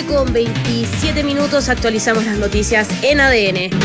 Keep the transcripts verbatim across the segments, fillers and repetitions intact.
nueve con veintisiete minutos, actualizamos las noticias en A D N.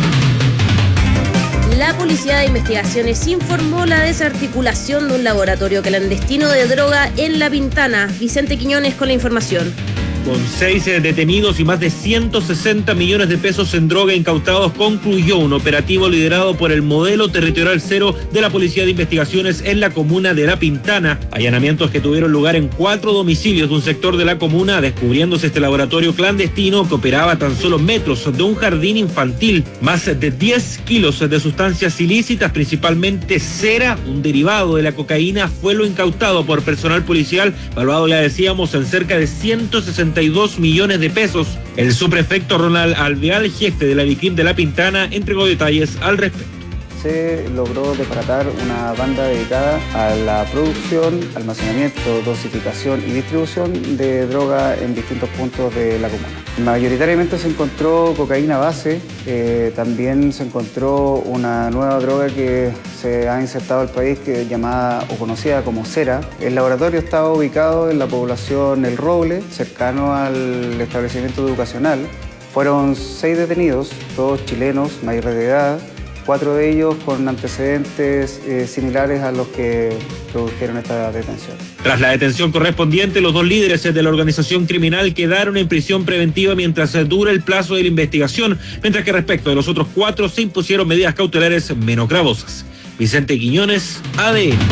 La Policía de Investigaciones informó la desarticulación de un laboratorio clandestino de droga en La Pintana. Vicente Quiñones con la información. Con seis detenidos y más de ciento sesenta millones de pesos en droga incautados, concluyó un operativo liderado por el Modelo Territorial Cero de la Policía de Investigaciones en la comuna de La Pintana. Allanamientos que tuvieron lugar en cuatro domicilios de un sector de la comuna, descubriéndose este laboratorio clandestino que operaba a tan solo metros de un jardín infantil. Más de diez kilos de sustancias ilícitas, principalmente cera, un derivado de la cocaína, fue lo incautado por personal policial, valuado, ya decíamos, en cerca de ciento sesenta y dos millones de pesos. El subprefecto Ronald Alvear, jefe de la DICRIM de La Pintana, entregó detalles al respecto. Se logró desbaratar una banda dedicada a la producción, almacenamiento, dosificación y distribución de droga en distintos puntos de la comuna. Mayoritariamente se encontró cocaína base, eh, también se encontró una nueva droga que se ha insertado al país, que es llamada o conocida como cera. El laboratorio estaba ubicado en la población El Roble, cercano al establecimiento educacional. Fueron seis detenidos, todos chilenos, mayores de edad, cuatro de ellos con antecedentes eh, similares a los que produjeron esta detención. Tras la detención correspondiente, los dos líderes de la organización criminal quedaron en prisión preventiva mientras dura el plazo de la investigación, mientras que respecto de los otros cuatro se impusieron medidas cautelares menos gravosas. Vicente Quiñones, A D N.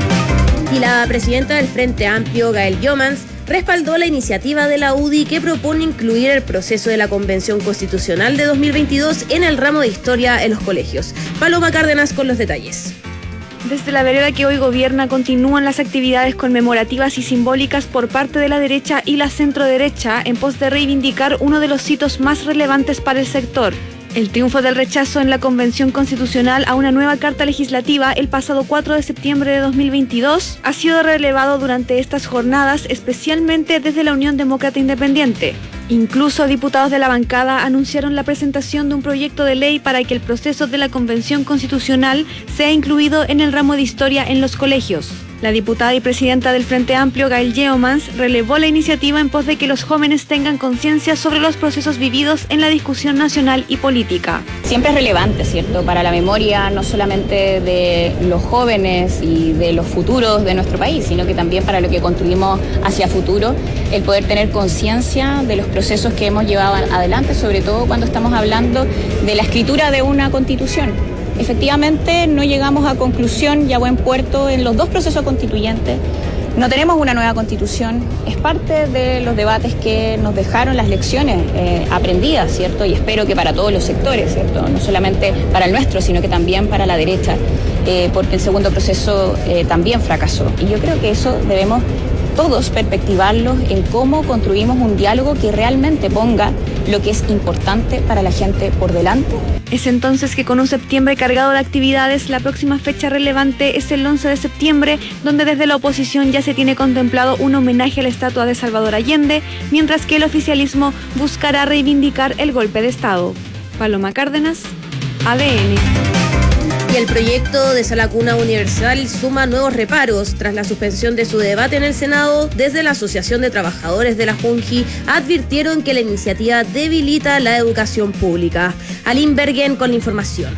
Y la presidenta del Frente Amplio, Gael Jomans, respaldó la iniciativa de la U D I que propone incluir el proceso de la Convención Constitucional de dos mil veintidós en el ramo de historia en los colegios. Paloma Cárdenas con los detalles. Desde la vereda que hoy gobierna continúan las actividades conmemorativas y simbólicas por parte de la derecha y la centroderecha en pos de reivindicar uno de los hitos más relevantes para el sector. El triunfo del rechazo en la Convención Constitucional a una nueva Carta Legislativa el pasado cuatro de septiembre de dos mil veintidós ha sido relevado durante estas jornadas, especialmente desde la Unión Demócrata Independiente. Incluso diputados de la bancada anunciaron la presentación de un proyecto de ley para que el proceso de la Convención Constitucional sea incluido en el ramo de historia en los colegios. La diputada y presidenta del Frente Amplio, Gael Jomans, relevó la iniciativa en pos de que los jóvenes tengan conciencia sobre los procesos vividos en la discusión nacional y política. Siempre es relevante, ¿cierto?, para la memoria no solamente de los jóvenes y de los futuros de nuestro país, sino que también para lo que construimos hacia futuro, el poder tener conciencia de los procesos que hemos llevado adelante, sobre todo cuando estamos hablando de la escritura de una constitución. Efectivamente, no llegamos a conclusión y a buen puerto en los dos procesos constituyentes. No tenemos una nueva constitución. Es parte de los debates que nos dejaron las lecciones eh, aprendidas, ¿cierto? Y espero que para todos los sectores, ¿cierto? No solamente para el nuestro, sino que también para la derecha, eh, porque el segundo proceso eh, también fracasó. Y yo creo que eso debemos todos perspectivarlos en cómo construimos un diálogo que realmente ponga lo que es importante para la gente por delante. Es entonces que con un septiembre cargado de actividades, la próxima fecha relevante es el once de septiembre, donde desde la oposición ya se tiene contemplado un homenaje a la estatua de Salvador Allende, mientras que el oficialismo buscará reivindicar el golpe de Estado. Paloma Cárdenas, A D N. Y el proyecto de Sala Cuna Universal suma nuevos reparos. Tras la suspensión de su debate en el Senado, desde la Asociación de Trabajadores de la Junji advirtieron que la iniciativa debilita la educación pública. Aline Bergen con la información.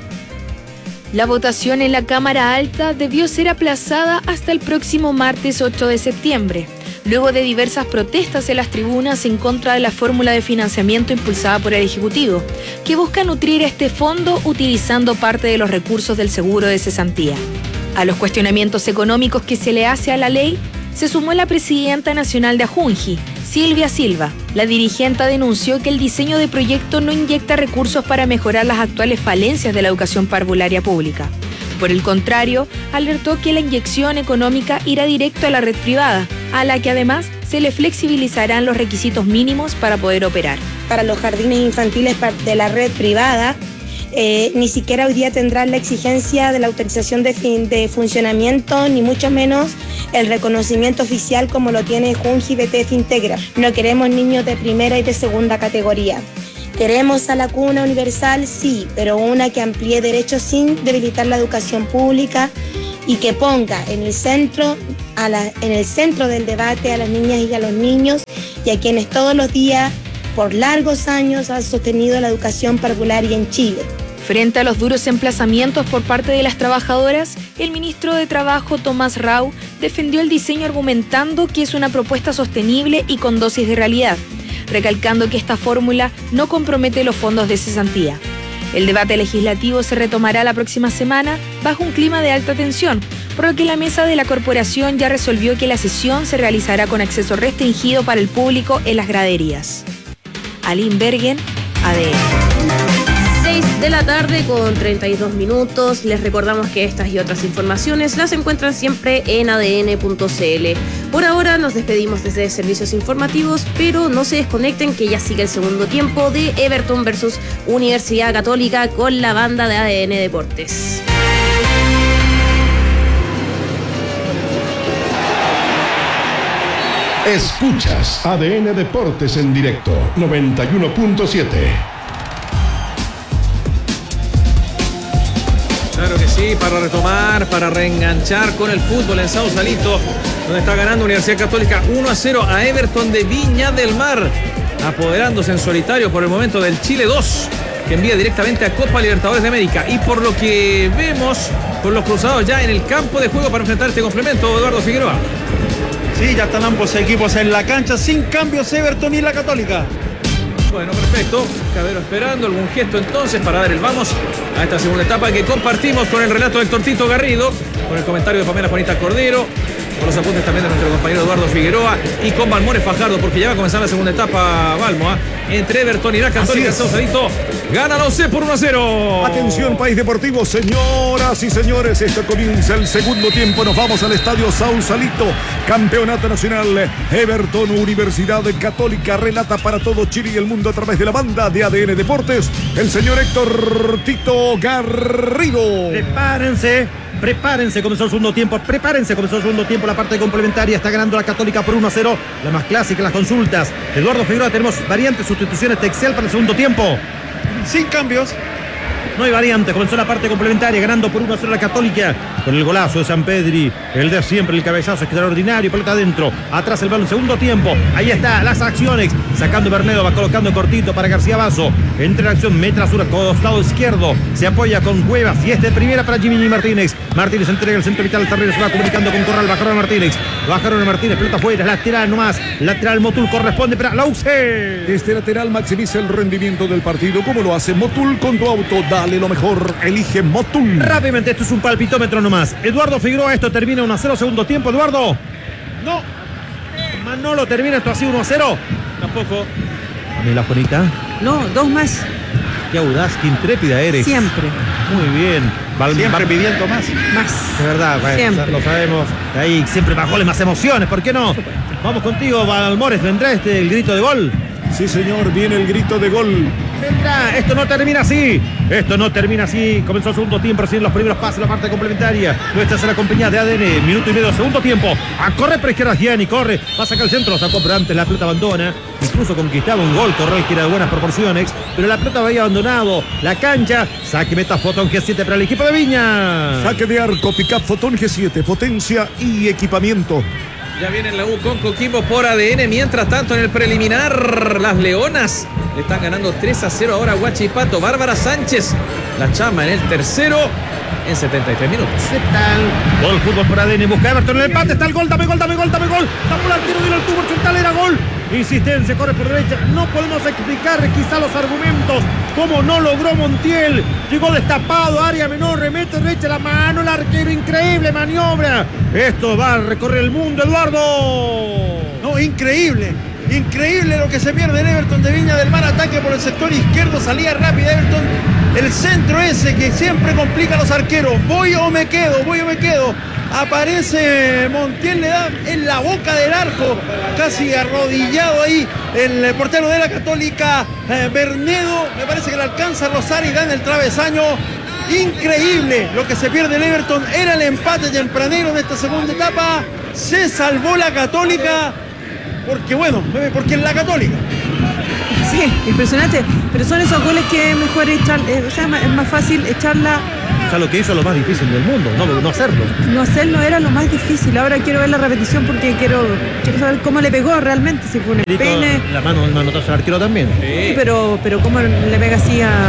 La votación en la Cámara Alta debió ser aplazada hasta el próximo martes ocho de septiembre. Luego de diversas protestas en las tribunas en contra de la fórmula de financiamiento impulsada por el Ejecutivo, que busca nutrir este fondo utilizando parte de los recursos del seguro de cesantía. A los cuestionamientos económicos que se le hace a la ley, se sumó la presidenta nacional de Ajunji, Silvia Silva. La dirigente denunció que el diseño de proyecto no inyecta recursos para mejorar las actuales falencias de la educación parvularia pública. Por el contrario, alertó que la inyección económica irá directo a la red privada, a la que además se le flexibilizarán los requisitos mínimos para poder operar. Para los jardines infantiles de la red privada, eh, ni siquiera hoy día tendrán la exigencia de la autorización de, fin, de funcionamiento, ni mucho menos el reconocimiento oficial como lo tiene Junji B T F Integra. No queremos niños de primera y de segunda categoría. Queremos a la cuna universal, sí, pero una que amplíe derechos sin debilitar la educación pública y que ponga en el centro a la, en el centro del debate a las niñas y a los niños y a quienes todos los días, por largos años, han sostenido la educación parvularia en Chile. Frente a los duros emplazamientos por parte de las trabajadoras, el ministro de Trabajo, Tomás Rau, defendió el diseño argumentando que es una propuesta sostenible y con dosis de realidad, recalcando que esta fórmula no compromete los fondos de cesantía. El debate legislativo se retomará la próxima semana bajo un clima de alta tensión, por lo que la mesa de la corporación ya resolvió que la sesión se realizará con acceso restringido para el público en las graderías. Aline Bergen, A D N. seis de la tarde con treinta y dos minutos. Les recordamos que estas y otras informaciones las encuentran siempre en a d n punto c l. Por ahora nos despedimos desde Servicios Informativos, pero no se desconecten que ya sigue el segundo tiempo de Everton versus Universidad Católica con la banda de A D N Deportes. Escuchas A D N Deportes en directo, noventa y uno punto siete. Claro que sí, para retomar, para reenganchar con el fútbol en Sausalito, donde está ganando Universidad Católica uno a cero a Everton de Viña del Mar, apoderándose en solitario por el momento del Chile dos, que envía directamente a Copa Libertadores de América. Y por lo que vemos, con los cruzados ya en el campo de juego para enfrentar este complemento, Eduardo Figueroa. Sí, ya están ambos equipos en la cancha, sin cambios Everton y la Católica. Bueno, perfecto. Cabero esperando algún gesto entonces para dar el vamos a esta segunda etapa que compartimos con el relato del Tortito Garrido, con el comentario de Pamela Juanita Cordero, con los apuntes también de nuestro compañero Eduardo Figueroa y con Balmores Fajardo, porque ya va a comenzar la segunda etapa, Balmo, ¿eh? Entre Everton y la Católica. Sausalito gana la O C por uno a cero. Atención, país deportivo, señoras y señores, esto comienza el segundo tiempo. Nos vamos al estadio Sausalito, campeonato nacional. Everton, Universidad Católica, relata para todo Chile y el mundo a través de la banda de A D N Deportes, el señor Héctor Tito Garrido. Prepárense. Prepárense, comenzó el segundo tiempo, prepárense, comenzó el segundo tiempo, la parte complementaria, está ganando la Católica por uno a cero, la más clásica, las consultas. Eduardo Figueroa, tenemos variantes, sustituciones, Texel para el segundo tiempo. Sin cambios. No hay variante, comenzó la parte complementaria, ganando por uno a cero la Católica, con el golazo de San Pedri, el de siempre, el cabezazo extraordinario, pelota adentro, atrás el balón, segundo tiempo, ahí está, las acciones, sacando Bernedo, va colocando cortito para García Basso, entra en acción, mete la sur, costado izquierdo, se apoya con Cuevas, y este de primera para Jimmy Martínez, Martínez entrega el centro vital al terreno, se va comunicando con Corral, bajaron a Martínez, bajaron a Martínez, pelota afuera, lateral nomás, lateral Motul corresponde para la U C. Este lateral maximiza el rendimiento del partido, como lo hace Motul con tu auto, dale lo mejor, elige Motul. Rápidamente, esto es un palpitómetro nomás. Eduardo Figueroa, esto termina uno a cero, segundo tiempo, Eduardo. No. Manolo, termina esto así uno a cero. Tampoco. A mí la Juanita. No, dos más. Qué audaz, qué intrépida eres. Siempre. Muy bien. Val, siempre Val, pidiendo más. Más. De verdad, siempre. Lo sabemos. Ahí siempre más goles, más emociones, ¿por qué no? Vamos contigo, Balmores, ¿vendrá este el grito de gol? Sí, señor, viene el grito de gol. Vendrá, esto no termina así. Esto no termina así. Comenzó el segundo tiempo, recién los primeros pasos, la parte complementaria. Nuestra será compañía de A D N. Minuto y medio, segundo tiempo. A correr por izquierda Gianni, corre. Va a sacar el centro, lo sacó, pero antes la pelota abandona. Incluso conquistaba un gol, Corral, que era de buenas proporciones. Pero la pelota había abandonado la cancha. Saque meta Fotón G siete para el equipo de Viña. Saque de arco, pick-up Fotón G siete, potencia y equipamiento. Ya viene la U con Coquimbo por A D N. Mientras tanto, en el preliminar, las Leonas le están ganando tres a cero ahora a Huachipato. Bárbara Sánchez, la chama en el tercero en setenta y tres minutos. ¿Qué tal? Todo el fútbol por A D N. Busca Everton en el empate. Está el gol. Dame gol, dame gol, dame gol. Dame el arquero, dilo al tubo central. Era gol. Insistencia, corre por derecha. No podemos explicar quizá los argumentos. Cómo no logró Montiel. Llegó destapado, área menor, remete derecha la mano. El arquero, increíble maniobra. Esto va a recorrer el mundo, Eduardo. No, increíble. Increíble lo que se pierde el Everton de Viña del Mar. Ataque por el sector izquierdo, salía rápida Everton. El centro ese que siempre complica a los arqueros. Voy o me quedo, voy o me quedo. Aparece Montiel, le da en la boca del arco, casi arrodillado ahí el portero de la Católica, eh, Bernedo, me parece que le alcanza a rozar y da en el travesaño. Increíble lo que se pierde el Everton. Era el empate tempranero en esta segunda etapa. Se salvó la Católica, porque bueno, porque es la Católica. Sí, impresionante, pero son esos goles que es mejor echar, eh, o sea, es más fácil echarla O sea, lo que hizo es lo más difícil del mundo, no, no hacerlo. No hacerlo era lo más difícil. Ahora quiero ver la repetición porque quiero, quiero saber cómo le pegó realmente, si fue un empene. La mano del manotazo al arquero también. Sí, pero, pero cómo le pega así a...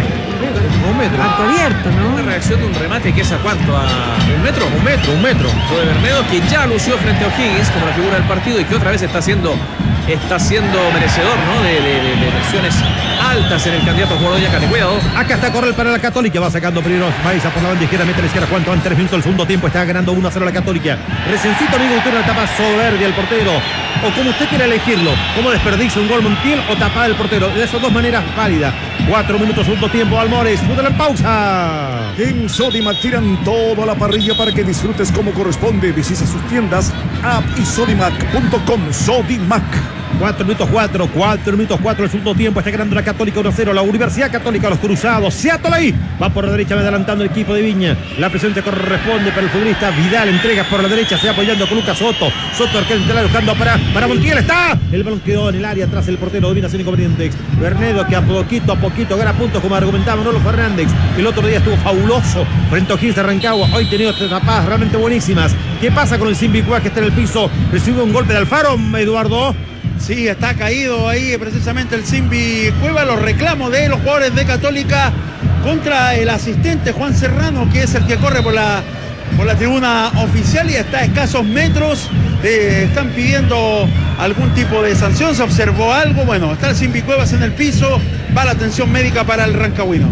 Un metro. Arco abierto, ¿no? Una reacción de un remate que es a cuánto, a un metro. Un metro, un metro. Fue Bernedo, que ya lució frente a O'Higgins como la figura del partido y que otra vez está siendo, está siendo merecedor, ¿no? De, de, de, de versiones altas en el candidato jugador de Yacane. Cuidado. Acá está Corral para la Católica. Va sacando primero Maiza por la banda izquierda. Mete a la izquierda. Cuanto en tres minutos del segundo tiempo. Está ganando uno a cero la Católica. Recencito amigo, usted una tapa soberbia al portero. O como usted quiera elegirlo. Como desperdicia un gol Montiel o tapada el portero. De esas dos maneras válidas. Cuatro minutos, segundo tiempo. Almores. Fútbol en pausa. En Sodimac tiran todo a la parrilla para que disfrutes como corresponde. Visita sus tiendas app y sodimac punto com. Sodimac. Cuatro minutos cuatro, cuatro minutos cuatro el segundo tiempo. Está ganando la Católica uno a cero. La Universidad Católica, los cruzados. Seattle ahí. Va por la derecha, va adelantando el equipo de Viña. La presión te corresponde para el futbolista Vidal. Entrega por la derecha, se va apoyando con Lucas Soto. Soto arquero entera buscando para, para Montiel. Está. El balón quedó en el área atrás el portero. Domina sin inconvenientes. Bernedo que a poquito a poquito gana puntos como argumentaba Manolo Fernández. El otro día estuvo fabuloso frente a O'Higgins de Rancagua. Hoy ha tenido tapadas realmente buenísimas. ¿Qué pasa con el Simbicuá que está en el piso? Recibe un golpe de Alfaro, Eduardo. Sí, está caído ahí precisamente el Simbi Cueva. Los reclamos de los jugadores de Católica contra el asistente Juan Serrano, que es el que corre por la, por la tribuna oficial y está a escasos metros. Eh, están pidiendo algún tipo de sanción. Se observó algo. Bueno, está el Simbi Cuevas en el piso. Va la atención médica para el rancagüino.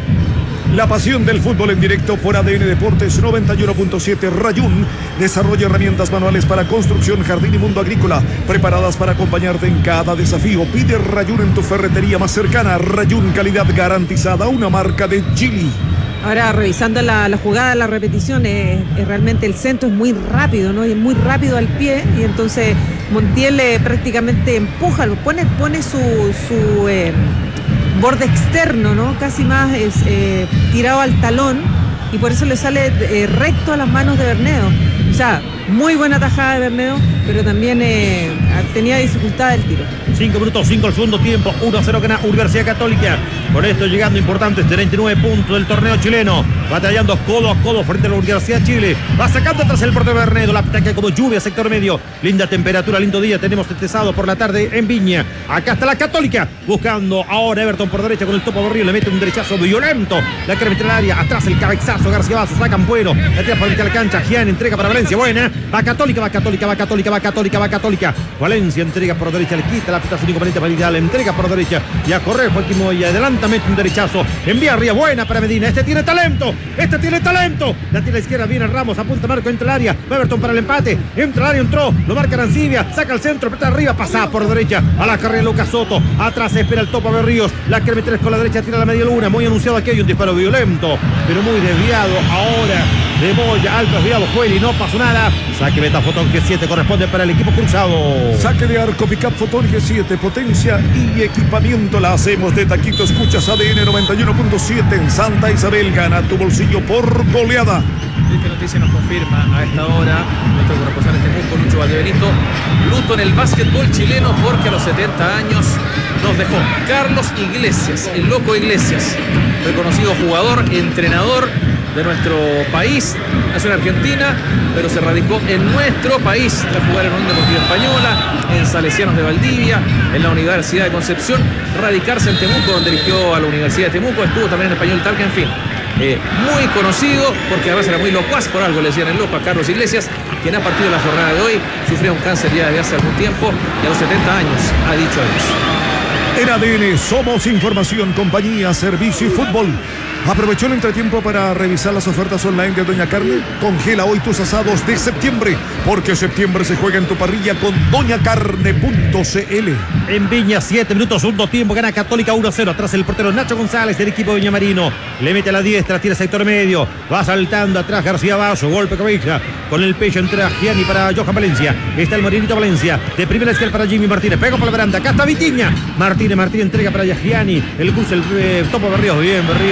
La pasión del fútbol en directo por A D N Deportes noventa y uno punto siete. Rayún desarrolla herramientas manuales para construcción, jardín y mundo agrícola, preparadas para acompañarte en cada desafío. Pide Rayún en tu ferretería más cercana. Rayún, calidad garantizada, una marca de Chili. Ahora, revisando la, la jugada, la repetición, eh, es realmente el centro es muy rápido, ¿no? Y es muy rápido al pie, y entonces Montiel eh, prácticamente empuja, pone, pone su... su eh, borde externo, ¿no? Casi más es, eh, tirado al talón, y por eso le sale eh, recto a las manos de Bernedo. O sea, muy buena tajada de Bernedo, pero también eh, tenía dificultad el tiro. cinco minutos, cinco el segundo tiempo, uno a cero gana Universidad Católica. Con esto llegando importantes treinta y nueve puntos del torneo chileno. Batallando codo a codo frente a la Universidad de Chile. Va sacando atrás el portero Bernedo. La ataque como lluvia, sector medio. Linda temperatura, lindo día. Tenemos este sábado por la tarde en Viña. Acá está la Católica. Buscando ahora Everton por derecha con el Topo Berrío. Le mete un derechazo violento. La quiere meter al área. Atrás el cabezazo. García Vaso. Sacan bueno. La tira por la cancha. Gian entrega para Valencia. Buena. Va Católica, va Católica, va Católica, va Católica, va Católica. Valencia entrega por derecha. Le quita la pita sin inconveniente para Vidal. Entrega por derecha. Y a correr Joaquín Moya. Adelanta, mete un derechazo. Envía arriba. Buena para Medina. Este tiene talento. Este tiene talento. La tira a la izquierda. Viene Ramos. Apunta Marco. Entra al área. Everton para el empate. Entra al área. Entró. Lo marca Arancibia. Saca el centro. Peta arriba. Pasa por derecha. A la carrera Lucas Soto. Atrás espera el Topo Berríos. La quiere meter con la derecha. Tira la media luna. Muy anunciado aquí. Hay un disparo violento. Pero muy desviado. Ahora de Moya. Alto desviado. Fue y no pasó nada. Saque Beta Fotón G siete. Corresponde para el equipo cruzado. Saque de arco Pickup Fotón G siete. Potencia y equipamiento la hacemos de taquito. Escuchas A D N noventa y uno punto siete en Santa Isabel. Gana tu bolsillo por goleada. Esta noticia nos confirma a esta hora nuestro corresponsal en Temuco, Lucho Valdebenito. Luto en el básquetbol chileno porque a los setenta años nos dejó Carlos Iglesias, el Loco Iglesias, reconocido jugador, entrenador de nuestro país, nació en Argentina, pero se radicó en nuestro país, tras jugar en Unión Deportiva Española, en Salesianos de Valdivia, en la Universidad de Concepción, radicarse en Temuco, donde dirigió a la Universidad de Temuco, estuvo también en Español Talca, en fin. Eh, muy conocido, porque además era muy locuaz, por algo le decían el loco a Carlos Iglesias, quien ha partido la jornada de hoy, sufría un cáncer ya desde hace algún tiempo, y a los setenta años ha dicho adiós. En A D N somos información, compañía, servicio y fútbol. ¿Aprovechó el entretiempo para revisar las ofertas online de Doña Carne? Congela hoy tus asados de septiembre, porque septiembre se juega en tu parrilla con doña carne punto c l. En Viña, siete minutos, segundo tiempo, gana Católica uno a cero. Atrás el portero Nacho González del equipo de Viñamarino. Le mete a la diestra, tira sector medio. Va saltando atrás García Vaso, golpe cabeza. Con el pecho entra Gianni para Johan Valencia. Está el Morinito Valencia. De primera esquina para Jimmy Martínez. Pega por la veranda. Acá está Vitiña. Martínez, Martínez entrega para Gianni. El cruce, el eh, Topo Berríos. Bien, Berríos siempre va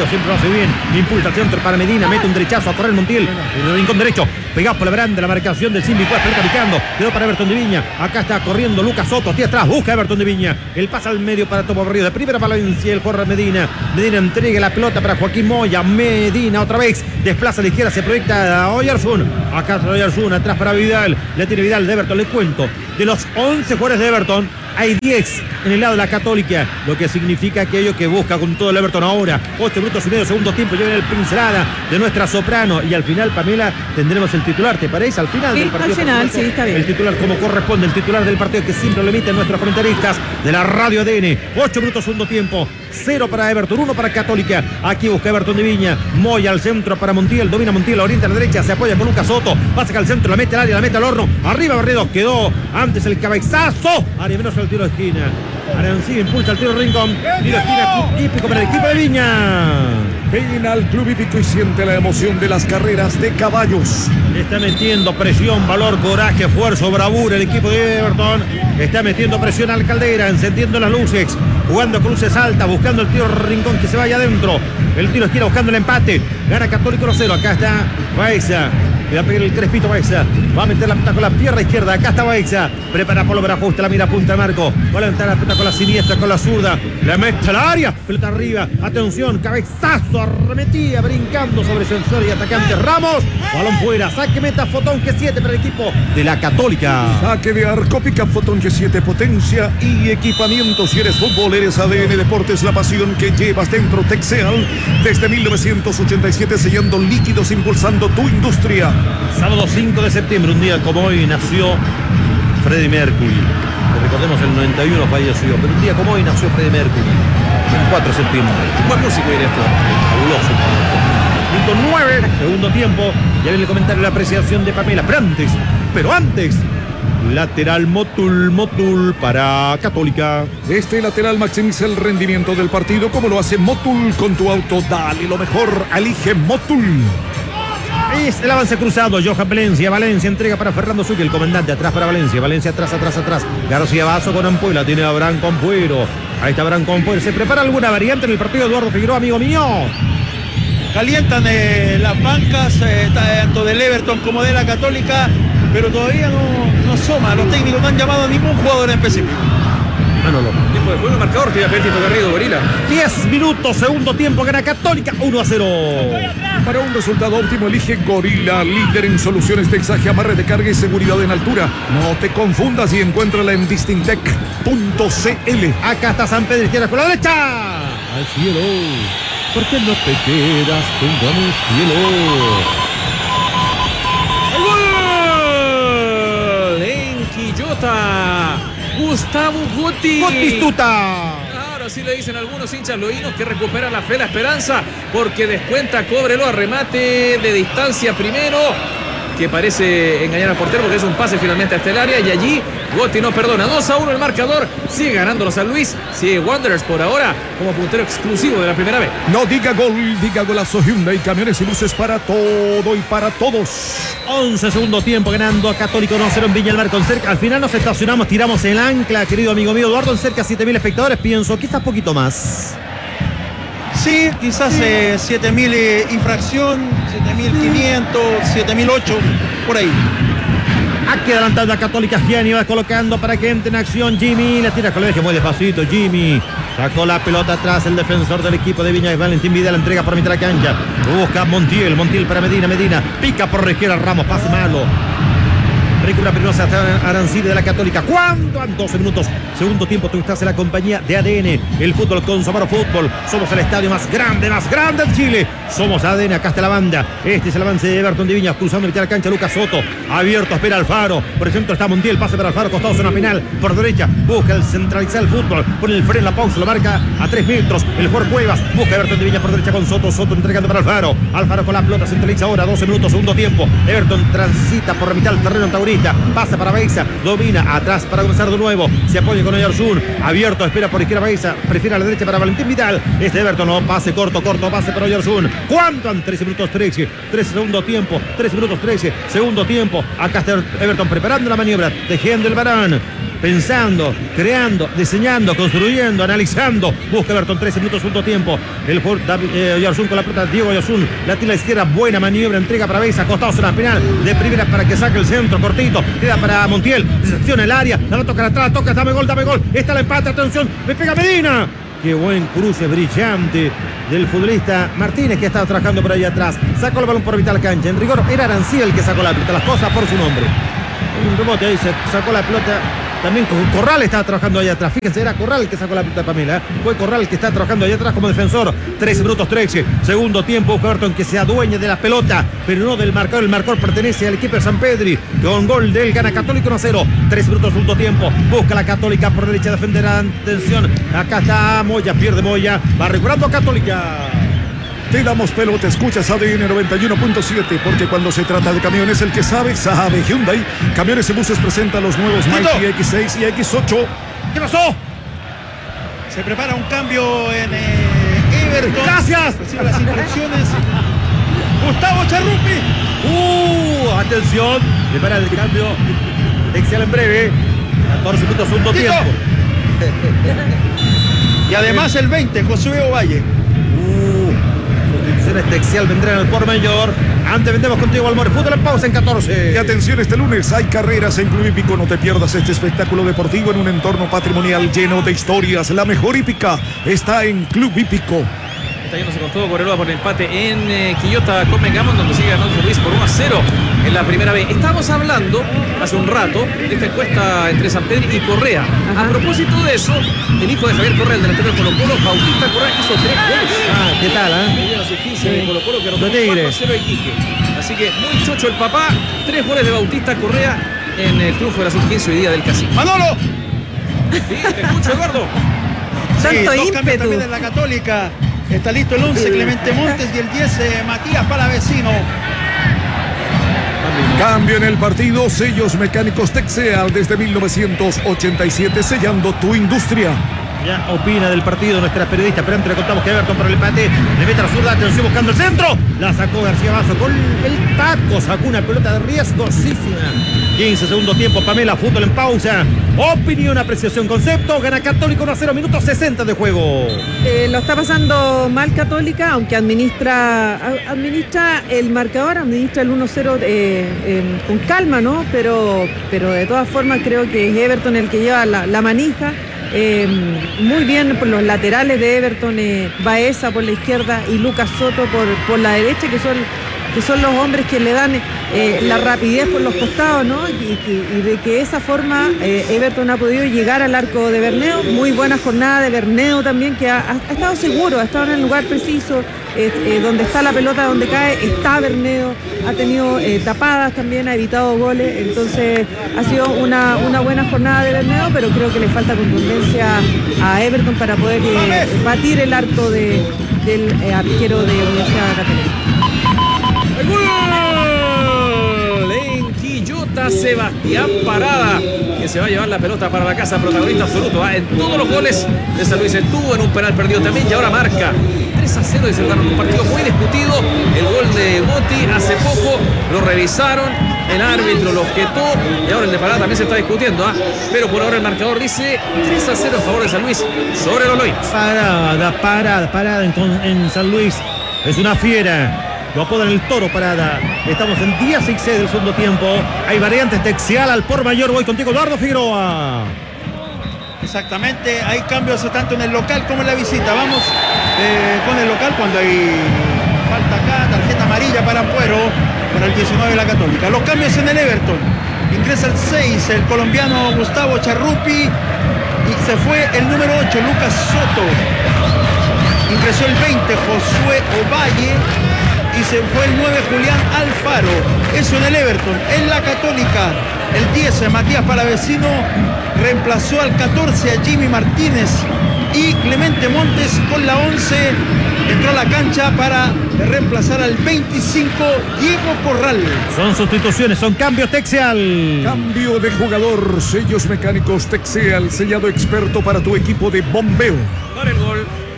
hace bien. Impulsa al centro para Medina. Mete un derechazo a correr Montiel. En el rincón derecho. Pegado por la baranda. La marcación del Simbi. Pelota picando. Quedó para Everton de Viña. Acá está corriendo Lucas Soto. Tía atrás. Busca Everton de Viña. El pasa al medio para Topo Berrío. De primera para Valencia. El corre Medina. Medina entrega la pelota para Joaquín Moya. Medina otra vez. Desplaza a la izquierda. Se proyecta a Oyarzún. Acá está Oyarzún. Atrás para Vidal. Le tiene Vidal de Everton. Le cuento. De los once jugadores de Everton, hay diez en el lado de la Católica, lo que significa aquello que busca con todo el Everton ahora. ocho minutos y medio, segundo tiempo, ya viene el pincelada de nuestra soprano. Y al final, Pamela, tendremos el titular, ¿te parece? Al final sí, del partido. Al final, sí, está bien. El titular como corresponde, el titular del partido que siempre lo emiten nuestros comentaristas de la Radio A D N. ocho minutos, segundo tiempo. cero para Everton, uno para Católica. Aquí busca Everton de Viña. Moya al centro para Montiel. Domina Montiel, orienta a la derecha. Se apoya con Lucas Soto. Pasa al centro, la mete al área, la mete al horno. Arriba Barredo. Quedó antes el cabezazo. Área menos el tiro de esquina. Arancibia impulsa el tiro de rincón. Tiro de esquina típico para el equipo de Viña. Ven al Club Hípico y siente la emoción de las carreras de caballos. Está metiendo presión, valor, coraje, esfuerzo, bravura el equipo de Everton. Está metiendo presión al Caldera, encendiendo las luces, jugando cruces altas, buscando el tiro de rincón que se vaya adentro. El tiro de esquina buscando el empate. Gana Católico uno cero. Acá está Baeza. Le va a pegar el crespito Baeza. Va a meter la pelota con la pierna izquierda. Acá está Baeza. Prepara Polo para ajuste. La mira punta Marco. Va a levantar la pelota con la siniestra, con la zurda. Le mete al área. Pelota arriba. Atención. Cabezazo. Arremetía. Brincando sobre sensor y atacante Ramos. Balón fuera. Saque meta Fotón G siete para el equipo de la Católica. Saque de arco. Pica Fotón G siete. Potencia y equipamiento. Si eres fútbol, eres A D N Deportes. La pasión que llevas dentro. Texeal. Desde mil novecientos ochenta y siete sellando líquidos, impulsando tu industria. Sábado cinco de septiembre, un día como hoy, nació Freddie Mercury. Recordemos, el noventa y uno falleció, pero un día como hoy nació Freddie Mercury. El cuatro de septiembre. Buen músico directo. Fabuloso. Minuto nueve, segundo tiempo. Ya viene el comentario de la apreciación de Pamela. Pero antes, pero antes. Lateral Motul, Motul para Católica. Este lateral maximiza el rendimiento del partido como lo hace Motul con tu auto. Dale lo mejor, elige Motul. Es el avance cruzado, Johan Valencia, Valencia entrega para Fernando Sucre, el comandante, atrás para Valencia, Valencia atrás, atrás, atrás, García Vaso con Ampuela, tiene a Abraham Compuero, ahí está Abraham Compuero, ¿se prepara alguna variante en el partido Eduardo Figueroa, amigo mío? Calientan eh, las bancas, eh, tanto del Everton como de la Católica, pero todavía no, no asoma, los técnicos no han llamado a ningún jugador en específico. Manolo. Tiempo de juego, marcador, que ya Petito Garrido, Gorila. diez minutos, segundo tiempo, gana Católica uno a cero. Para un resultado óptimo, elige Gorila, líder en soluciones de exaje, amarre de carga y seguridad en altura. No te confundas y encuéntrala en distintec punto c l. Acá está San Pedro, izquierda con la derecha. Al cielo, ¿por qué no te quedas junto a mi cielo? ¡El gol! En Quillota. Gustavo Guti. Gutistuta. Ahora sí le dicen algunos hinchas loínos que recupera la fe, la esperanza, porque descuenta, cóbrelo a remate de distancia primero, que parece engañar al portero porque es un pase finalmente hasta el área y allí Guti no perdona. dos a uno el marcador, sigue ganando los San Luis, sigue Wanderers por ahora como puntero exclusivo de la primera vez. No diga gol, diga golazo. Hyundai, camiones y luces para todo y para todos. once segundo tiempo, ganando a Católico uno a cero en Viña del Mar con cerca. Al final nos estacionamos, tiramos el ancla, querido amigo mío Eduardo, en cerca de siete mil espectadores, pienso, quizás poquito más. Sí, quizás eh, siete mil eh, infracción, siete mil quinientos, siete mil ocho, por ahí. Aquí adelantando a Católica, Gianni va colocando para que entre en acción Jimmy, la tira con el eje muy despacito, Jimmy sacó la pelota atrás, el defensor del equipo de Viña, Valentín Vidal, entrega por mitad de la cancha, busca Montiel, Montiel para Medina, Medina, pica por la izquierda Ramos, pase malo. Recupera primero hasta Arancibia de la Católica. ¿Cuánto? En doce minutos. Segundo tiempo, tú estás en la compañía de A D N. El fútbol con Somaro Fútbol. Somos el estadio más grande, más grande en Chile. Somos A D N. Acá está la banda. Este es el avance de Everton de Viña. Cruzando mitad de la cancha, Lucas Soto. Abierto, espera Alfaro. Por ejemplo, está Montiel. Pase para Alfaro. Costado, zona penal. Por derecha. Busca el centralizar el fútbol. Pone el freno en la pausa. Lo marca a tres metros. El jugador Cuevas. Busca Everton de Viña por derecha con Soto. Soto entregando para Alfaro. Alfaro con la pelota. Centraliza ahora. doce minutos, segundo tiempo. Everton transita por la mitad del terreno taurista. Pasa para Beiza, domina, atrás para comenzar de nuevo, se apoya con Oyarzún, abierto, espera por izquierda Beiza, prefiere a la derecha para Valentín Vidal, este Everton, no, pase corto, corto, pase para Oyarzún, ¿cuánto? En trece minutos trece, trece segundo tiempo, trece minutos trece, segundo tiempo, acá está Everton preparando la maniobra, tejiendo el varón, pensando, creando, diseñando, construyendo, analizando. Busca Everton, trece minutos, segundo tiempo. El jugador David eh, Oyarzún con la pelota, Diego Oyarzún, la tira a la izquierda, buena maniobra, entrega para Beisa, acostados en la penal, de primera para que saque el centro, cortito, queda para Montiel, secciona el área, la toca atrás, toca, dame gol, dame gol, está el empate, atención, me pega Medina. Qué buen cruce brillante del futbolista Martínez, que estaba trabajando por ahí atrás. Sacó el balón por mitad de la cancha. En rigor era Arancía el que sacó la pelota, las cosas por su nombre. Un rebote ahí, se sacó la pelota. También Corral estaba trabajando ahí atrás. Fíjense, era Corral el que sacó la pelota de Pamela. Fue Corral el que está trabajando ahí atrás como defensor. trece minutos trece. Segundo tiempo, Everton que se adueña de la pelota, pero no del marcador. El marcador pertenece al equipo de San Pedri. Con gol del gana Católico uno a cero. trece minutos, segundo tiempo. Busca la Católica por derecha, defender a atención. Acá está Moya, pierde Moya. Va recuperando Católica. Te damos pelota, escuchas A D N noventa y uno punto siete, porque cuando se trata de camiones, el que sabe, sabe. Hyundai Camiones y Buses presenta los nuevos Mighty X seis y X ocho. ¿Qué pasó? Se prepara un cambio en eh, Everton. Gracias. Recibe las instrucciones Gustavo Charrupi. Uh, atención. Prepara el cambio. Excel en breve. catorce minutos, segundo Tito. tiempo. Y además el veinte, Josué Ovalle. Sustituciones Texial vendrán al por mayor. Antes vendemos contigo Almore. Fútbol en pausa en catorce. Y atención, este lunes hay carreras en Club Hípico. No te pierdas este espectáculo deportivo en un entorno patrimonial lleno de historias. La mejor hípica está en Club Hípico. Está yéndose con todo Correloa por el empate en eh, Quillota con Megamon, donde sigue ganando Luis por uno a cero en la primera vez. Estábamos hablando hace un rato de esta encuesta entre San Pedro y Correa. Ajá. A propósito de eso, el hijo de Javier Correa, el delantero de Colo Colo, Bautista Correa, hizo tres goles. Ah, ¿qué tal, eh? A sus quince de Colo Colo, que rompió cuatro a cero a Iquique. Así que muy chocho el papá. Tres goles de Bautista Correa en el triunfo de la sub quince hoy día del Casino. ¡Manolo! Sí, te escucho, Eduardo. Sí, dos cambios también en la Católica. Está listo el once, Clemente Montes, y el diez, eh, Matías Palavecino. Cambio en el partido, sellos mecánicos Texeal desde mil novecientos ochenta y siete, sellando tu industria. Ya opina del partido nuestra periodista, pero antes le contamos que Everton por el empate le mete a la zurda, atención buscando el centro. La sacó García Basso con el taco, sacó una pelota de riesgosísima. quince segundo tiempo, Pamela, fútbol en pausa. Opinión, apreciación, concepto. Gana Católica uno a cero, minutos sesenta de juego. Eh, lo está pasando mal Católica, aunque administra administra el marcador, administra el uno a cero eh, eh, con calma, ¿no? Pero, pero de todas formas creo que es Everton el que lleva la, la manija. Eh, muy bien por los laterales de Everton, eh, Baeza por la izquierda y Lucas Soto por, por la derecha, que son, que son los hombres que le dan eh, la rapidez por los costados, ¿no? Y, y, y de que esa forma eh, Everton ha podido llegar al arco de Bermeo. Muy buena jornada de Bermeo también, que ha, ha estado seguro, ha estado en el lugar preciso, eh, eh, donde está la pelota, donde cae, está Bermeo, ha tenido eh, tapadas también, ha evitado goles, entonces ha sido una, una buena jornada de Bermeo, pero creo que le falta contundencia a Everton para poder eh, batir el arco de, del eh, arquero de Universidad Católica. ¡El gol! En Quillota, Sebastián Parada, que se va a llevar la pelota para la casa, protagonista absoluto. ¿eh? En todos los goles de San Luis estuvo, en un penal perdido también, y ahora marca tres a cero. Y se ganaron un partido muy discutido. El gol de Botti hace poco lo revisaron, el árbitro lo objetó, y ahora el de Parada también se está discutiendo. ¿eh? Pero por ahora el marcador dice tres a cero en favor de San Luis sobre los Loinos. Parada, parada, parada en, en San Luis. Es una fiera. Lo apodan el Toro Parada. Estamos en dieciséis del segundo tiempo. Hay variantes Texial al por mayor. Voy contigo, Eduardo Figueroa. Exactamente, hay cambios tanto en el local como en la visita. Vamos eh, con el local cuando hay falta acá, tarjeta amarilla para Ampuero, para el diecinueve de la Católica. Los cambios en el Everton. Ingresa el seis, el colombiano Gustavo Charrupi, y se fue el número ocho, Lucas Soto. Ingresó el veinte, Josué Ovalle, y se fue el nueve, Julián Alfaro. Eso en el Everton. En la Católica, el diez, Matías Palavecino, reemplazó al catorce a Jimmy Martínez, y Clemente Montes con la once entró a la cancha para reemplazar al veinticinco, Diego Corral. Son sustituciones, son cambios Texial. Cambio de jugador, sellos mecánicos Texeal, sellado experto para tu equipo de bombeo. Para el gol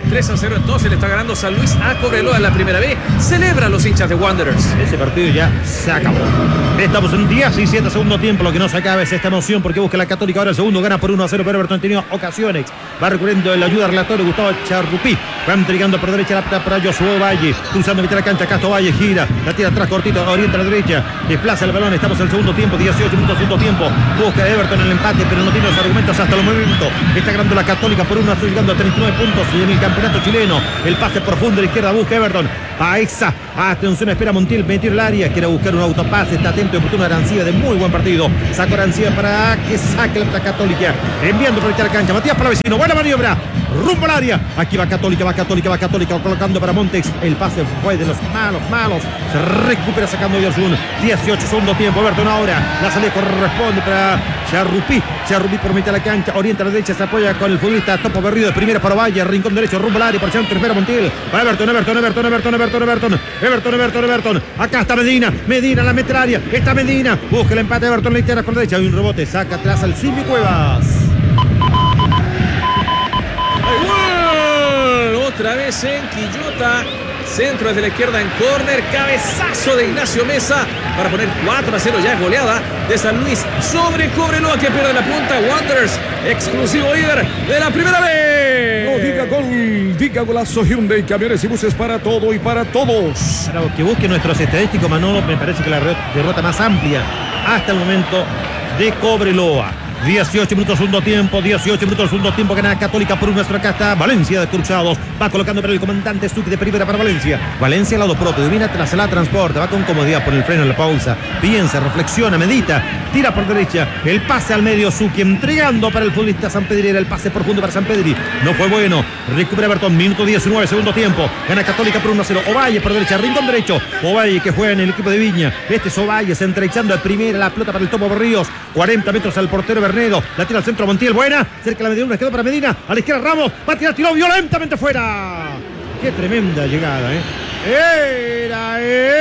tres a cero entonces le está ganando San Luis a Cobreloa en la primera vez. Celebran los hinchas de Wanderers. Ese partido ya se acabó. Estamos en diecisiete segundo tiempo. Lo que no se acaba es esta emoción porque busca la Católica ahora el segundo. Gana por uno a cero, pero Everton ha tenido ocasiones. Va recurriendo en la ayuda relatorio Gustavo Charrupí. Va entregando por derecha la para Josué Valle. Cruzando mitad de la cancha. Castro Valle gira. La tira atrás cortito. Orienta a la derecha. Desplaza el balón. Estamos en el segundo tiempo. dieciocho minutos segundo tiempo. Busca Everton el empate, pero no tiene los argumentos hasta el momento. Está ganando la Católica por uno a cero, llegando a treinta y nueve puntos en el campeonato chileno. El pase profundo a la izquierda busca Everton. A esa. Atención, espera Montiel. Metir el área. Quiere buscar un autopase. Está atento y oportuno Arancibia de muy buen partido. Sacó Arancibia para que saque la Católica. Enviando por la cancha. Matías Palavecino. Buena maniobra. Rumbo al área. Aquí va Católica, va Católica, va Católica. Colocando para Montex. El pase fue de los malos, malos. Se recupera sacando Yosun. dieciocho segundo tiempo. Everton ahora. La salida corresponde para Charrupí. Charrupí por mitad de la cancha. Orienta a la derecha. Se apoya con el futbolista Topo Berrío de primera para Valle. Rincón derecho. Rumbo al área. Por centro. Espera Montiel. Para Everton, Everton, Everton, Everton, Everton, Everton. Everton, Everton, Everton. Acá está Medina. Medina la mete al área. Está Medina. Busca el empate de Everton. La izquierda con la derecha. Hay un rebote. Saca atrás al Silvio Cuevas. Otra vez en Quillota. Centro desde la izquierda en córner. Cabezazo de Ignacio Mesa para poner cuatro a cero. Ya es goleada de San Luis sobre Cobreloa que pierde la punta. Wanderers, exclusivo líder de la primera vez. No diga gol, diga golazo. Hyundai, camiones y buses para todo y para todos. Para que busque nuestros estadísticos, Manolo, me parece que la derrota más amplia hasta el momento de Cobreloa. dieciocho minutos segundo tiempo, dieciocho minutos segundo tiempo, gana Católica por un nuestro. Acá está Valencia de Cruzados, va colocando para el comandante Stuck de primera para Valencia. Valencia al lado propio, domina tras la transporte, va con comodidad por el freno en la pausa, piensa, reflexiona, medita, tira por derecha, el pase al medio, Suki entregando para el futbolista San Pedri, era el pase profundo para San Pedri, no fue bueno, recupera Everton, minuto diecinueve, segundo tiempo, gana Católica por uno a cero, Ovalle por derecha, rincón derecho, Ovalle que juega en el equipo de Viña, este es Ovalle, se entrechando de primera, la pelota para el Topo Berríos, cuarenta metros al portero Bernedo, la tira al centro Montiel, buena, cerca de la mediana, quedó para Medina, a la izquierda Ramos, va a tirar, tiró violentamente fuera. Qué tremenda llegada, ¿eh? Era,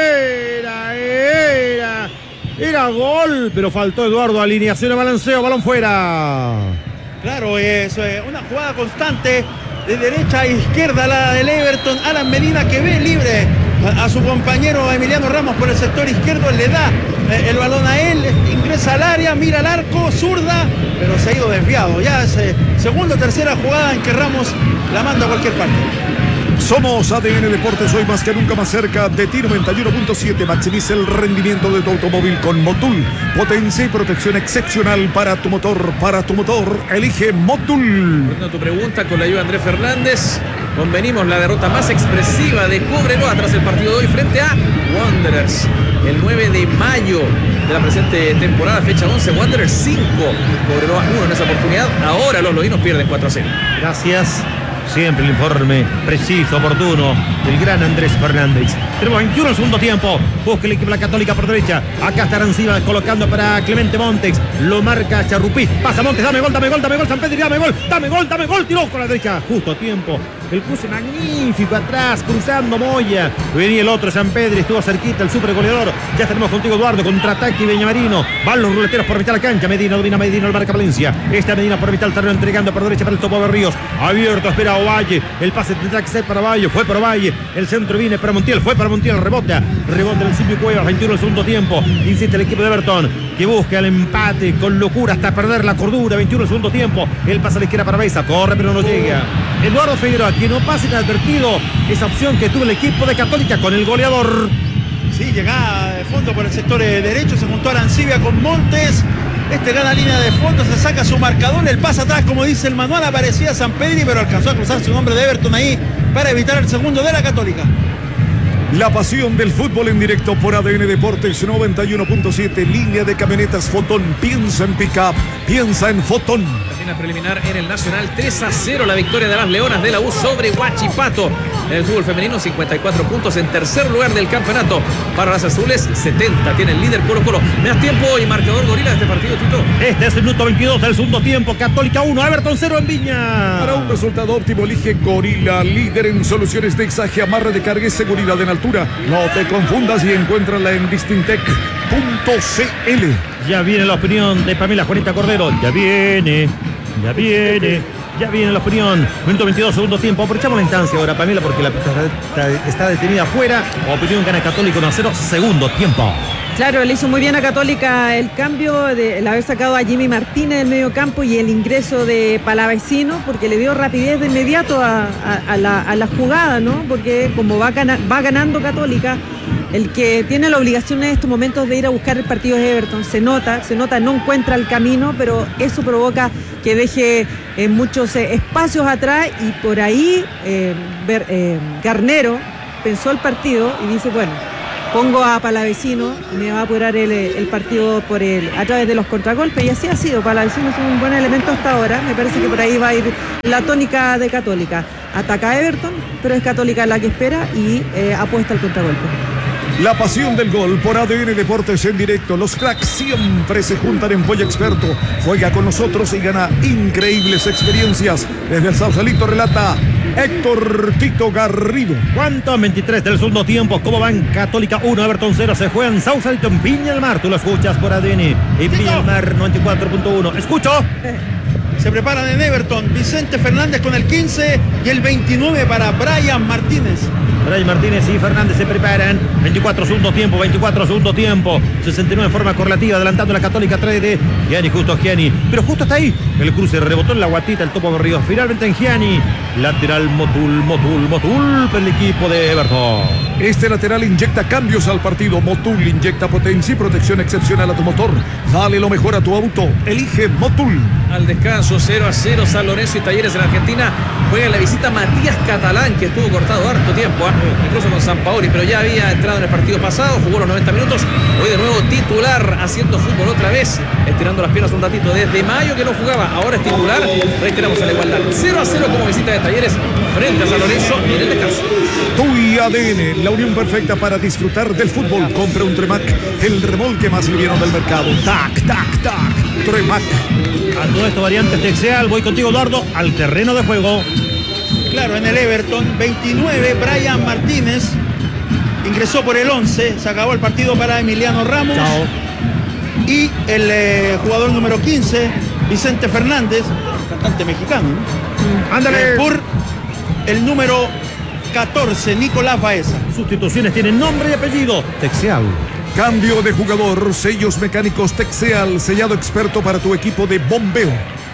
era, era, era gol, pero faltó Eduardo, alineación de balanceo, balón fuera. Claro, es una jugada constante de derecha a izquierda, la del Everton, Alan Medina que ve libre a, a su compañero Emiliano Ramos por el sector izquierdo, le da eh, el balón a él, ingresa al área, mira al arco, zurda, pero se ha ido desviado. Ya es eh, segunda o tercera jugada en que Ramos la manda a cualquier parte. Somos A D N Deportes, hoy más que nunca más cerca de ti. Noventa y uno punto siete, maximiza el rendimiento de tu automóvil con Motul. Potencia y protección excepcional para tu motor, para tu motor, elige Motul. Bueno, tu pregunta con la ayuda de Andrés Fernández. Convenimos la derrota más expresiva de Cobreloa tras el partido de hoy frente a Wanderers. El nueve de mayo de la presente temporada, fecha once, Wanderers cinco, Cobreloa uno en esa oportunidad. Ahora los loinos pierden cuatro a cero. Gracias. Siempre el informe preciso, oportuno del gran Andrés Fernández. Tenemos veintiuno el segundo tiempo. Busca el equipo de la Católica por derecha. Acá está Arancibia colocando para Clemente Montex. Lo marca Charrupí. Pasa Montes. Dame gol, dame gol, dame gol. San Pedro, dame gol. Dame gol, dame gol. Tiró con la derecha. Justo a tiempo. El cruce magnífico atrás. Cruzando Moya. Venía el otro San Pedro. Estuvo cerquita el super goleador. Ya tenemos contigo Eduardo. Contraataque y Beñamarino. Van los ruleteros por mitad de la cancha. Medina domina Medina. El marca Valencia. Esta Medina por mitad del terreno entregando por derecha para el Topo Berríos. Abierto. Espera Ovalle. El pase tendrá que ser para Valle. Fue para Valle. El centro viene para Montiel. Fue para Montiel. Rebota. Rebota el Silvio Cuevas. veintiuno el segundo tiempo. Insiste el equipo de Everton que busca el empate con locura hasta perder la cordura. veintiuno el segundo tiempo. El pase a la izquierda para Beza. Corre pero no llega. Eduardo Figueroa, que no pasa inadvertido esa opción que tuvo el equipo de Católica con el goleador. Sí, llegaba de fondo por el sector derecho. Se juntó Arancibia con Montes. Este gana línea de fondo, se saca su marcador, el pasa atrás, como dice el manual, aparecía San Pedri, pero alcanzó a cruzar su nombre de Everton ahí para evitar el segundo de la Católica. La pasión del fútbol en directo por A D N Deportes noventa y uno punto siete, línea de camionetas Fotón. Piensa en pick-up, piensa en Fotón. Termina preliminar en el Nacional, tres a cero la victoria de las Leonas de la U sobre Huachipato. En el fútbol femenino, cincuenta y cuatro puntos en tercer lugar del campeonato. Para las azules, setenta tiene el líder Colo Colo. ¿Me das tiempo y marcador gorila de este partido, Tito? Este es el minuto veintidós del segundo tiempo. Católica uno, Everton cero en Viña. Para un resultado óptimo, elige Gorila, líder en soluciones de exaje, amarre de carga y seguridad en altura. No te confundas y encuéntrala en distintec punto c l. Ya viene la opinión de Pamela Juanita Cordero. Ya viene. Ya viene, ya viene la opinión. Minuto veintidós, segundo tiempo. Aprovechamos la instancia ahora, Pamela, porque la pista está, está detenida afuera. Opinión gana Católica uno a cero, segundo tiempo. Claro, le hizo muy bien a Católica el cambio de el haber sacado a Jimmy Martínez del medio campo y el ingreso de Palavecino, porque le dio rapidez de inmediato a, a, a, la, a la jugada, ¿no? Porque como va, gana, va ganando Católica, el que tiene la obligación en estos momentos de ir a buscar el partido es Everton. Se nota, se nota, no encuentra el camino, pero eso provoca que deje eh, muchos eh, espacios atrás y por ahí eh, ver, eh, Garnero pensó el partido y dice, bueno, pongo a Palavecino, me va a apurar el, el partido por el, a través de los contragolpes, y así ha sido. Palavecino es un buen elemento hasta ahora. Me parece que por ahí va a ir la tónica de Católica. Ataca a Everton, pero es Católica la que espera y eh, apuesta al contragolpe. La pasión del gol por A D N Deportes en directo. Los cracks siempre se juntan en Polla Experto. Juega con nosotros y gana increíbles experiencias. Desde el Sausalito relata Héctor Tito Garrido. ¿Cuánto? veintitrés del segundo tiempo. ¿Cómo van? Católica uno, Everton cero. Se juega en Sausalito, en Viña del Mar. Tú lo escuchas por A D N. En Viña del Mar noventa y cuatro punto uno. Escucho. Se preparan en Everton Vicente Fernández con el quince y el veintinueve para Brian Martínez. Brian Martínez y Fernández se preparan. veinticuatro segundo tiempo, veinticuatro segundo tiempo. sesenta y nueve en forma correlativa, adelantando la Católica tres de Gianni, justo Gianni. Pero justo hasta ahí, el cruce rebotó en la guatita, el topo corrido. Finalmente en Gianni. Lateral Motul, Motul, Motul para el equipo de Everton. Este lateral inyecta cambios al partido. Motul inyecta potencia y protección excepcional a tu motor. Dale lo mejor a tu auto. Elige Motul. Al descanso, cero a cero, San Lorenzo y Talleres en Argentina. Juega en la visita Matías Catalán, que estuvo cortado harto tiempo, ¿eh? Incluso con Sampaoli, pero ya había entrado en el partido pasado, jugó los noventa minutos. Hoy de nuevo titular, haciendo fútbol otra vez, estirando las piernas un ratito. Desde mayo que no jugaba, ahora es titular. Reiteramos a la igualdad. cero a cero como visita de Talleres frente a San Lorenzo en el descanso. Tu y A D N, la unión perfecta para disfrutar del fútbol. Compra un Tremac, el remolque más liviano del mercado. Tac, tac, tac. Tremac. A todo esto, variantes Texeal. Voy contigo, Eduardo, al terreno de juego. Claro, en el Everton, veintinueve, Brian Martínez ingresó por el once, se acabó el partido para Emiliano Ramos. Chao. Y el eh, jugador número quince, Vicente Fernández, cantante mexicano, ¿no? Ándale. Eh, por el número catorce, Nicolás Baeza. Sustituciones tienen nombre y apellido. Texeal. Cambio de jugador, sellos mecánicos Texeal, sellado experto para tu equipo de bombeo.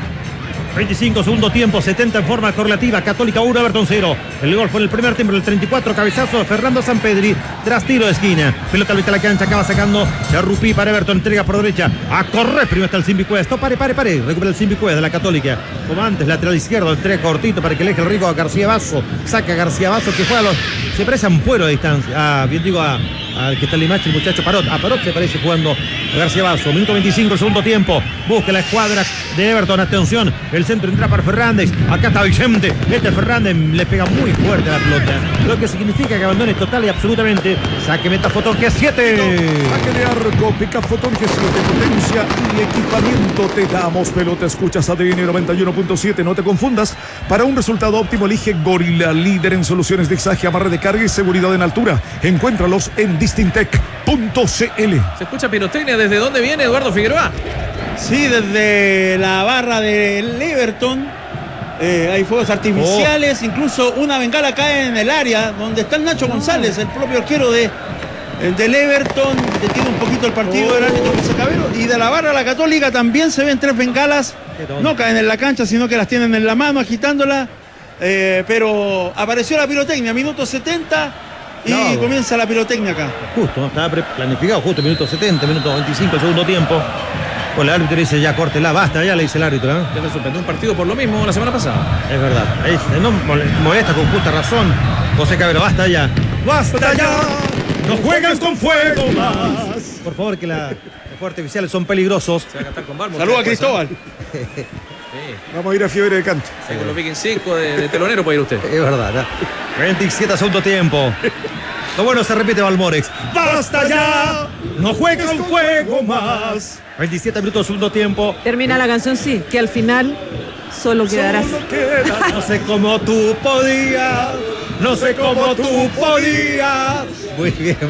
veinticinco segundo tiempo, setenta en forma correlativa, Católica uno, Everton cero. El gol fue en el primer tiempo, el treinta y cuatro, cabezazo de Fernando Sampedri, tras tiro de esquina. Pelota al la cancha, acaba sacando Charrupí para Everton, entrega por derecha, a correr, primero está el Simbicuesto, pare, pare, pare, recupera el Simbicuesto de la Católica. Como antes, lateral izquierdo, entrega cortito para que le deje el rico a García Basso, saca a García Basso que juega a los... Se parece a Ampuero a distancia, ah, bien digo a... al que está en la imagen, el muchacho Parot. A Parot se parece jugando García Basso. Minuto veinticinco, el segundo tiempo. Busca la escuadra de Everton. Atención, el centro entra para Fernández. Acá está Vicente. Este Fernández le pega muy fuerte a la pelota, lo que significa que abandone total y absolutamente. Saque meta Fotón G siete. Saque de arco, pica Fotón G siete. Potencia y equipamiento. Te damos pelota. Escuchas A D N noventa y uno punto siete. No te confundas. Para un resultado óptimo, elige Gorila, líder en soluciones de exaje, amarre de carga y seguridad en altura. Encuéntralos en distintec punto c l. ¿Se escucha pirotecnia? ¿Desde dónde viene Eduardo Figueroa? Sí, desde la barra del Everton. Eh, hay fuegos artificiales, oh. Incluso una bengala cae en el área donde está el Nacho González, el propio arquero de, del Everton. Detiene un poquito el partido oh. del árbitro Cabero. Y de la barra de la Católica también se ven tres bengalas. No caen en la cancha, sino que las tienen en la mano agitándola. Eh, pero apareció la pirotecnia, minuto setenta. Y no, comienza la pirotecnia acá. Justo, estaba planificado, justo minuto setenta, minuto veinticinco, segundo tiempo. Pues el árbitro dice ya córtela, basta, ya le dice el árbitro, ¿eh? Ya le suspendió un partido por lo mismo la semana pasada. Es verdad, ahí no molesta con justa razón. José Cabero, basta ya. ¡Basta ya! ¡No juegues con fuego más! Por favor, que la, los fuegos artificiales son peligrosos. Se va a cantar con Barbo. Saludos a Cristóbal. Sí. Vamos a ir a Fiebre de Canto. Sí, con los Vikings cinco de, de telonero puede ir usted. Es verdad, ¿no? veintisiete segundo tiempo. Lo bueno se repite Balmorex. ¡Basta ya! ¡No juegues con fuego más! veintisiete minutos, segundo tiempo. Termina la canción, sí, que al final solo quedarás. Solo quedarás. No sé cómo tú podías. No sé cómo tú podías. Muy bien.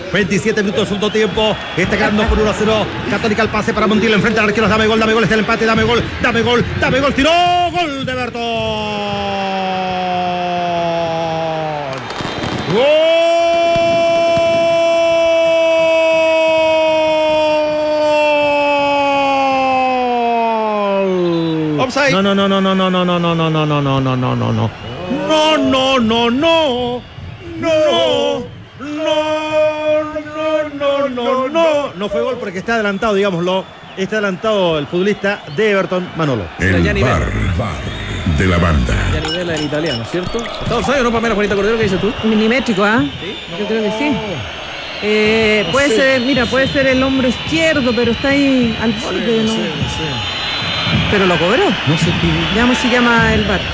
veintisiete minutos del segundo tiempo. Está ganando por uno a cero. Católica al pase para Montiel. Enfrenta al arquero. Dame gol, dame gol. Está el empate. Dame gol, dame gol, dame gol. Tiró. Gol de Everton. ¡Gol! Offside. No, no, no, no, no, no, no, no, no, no, no, no, no, no, no, no, no. No, no, no, no. No. No, no, no, no. No fue gol porque está adelantado, digámoslo. Está adelantado el futbolista de Everton, Manolo. El bar, bar de la banda. Ya nivel el italiano, ¿cierto? ¿Estados Unidos no, Pamela Juanita Cordero? ¿Qué dices tú? Milimétrico, ¿ah? ¿eh? ¿Sí? No. Yo creo que sí. Eh, No puede sé. ser, mira, puede ser el hombro izquierdo, pero está ahí al borde, Sí, ¿no? sí, sí. Pero lo cobró. No sé qué. Veamos si llama el V A R.